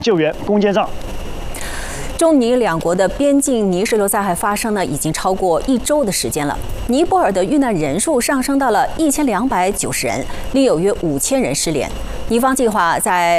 救援攻坚战。 中尼两国的边境泥石流灾害发生呢，已经超过1周的时间了。尼泊尔的遇难人数上升到了1290人，另有约5000人失联。尼方计划在